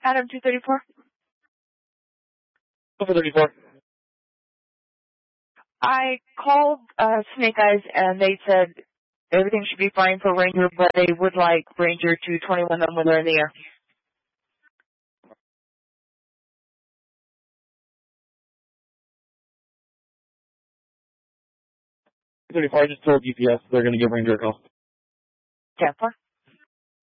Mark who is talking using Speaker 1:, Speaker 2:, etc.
Speaker 1: Adam 234.
Speaker 2: 234.
Speaker 1: I called Snake Eyes and they said everything should be fine for Ranger, but they would like Ranger to 21 them when they're in the air.
Speaker 2: 234, I just told UPS they're going to give Ranger a call.
Speaker 1: 10-4.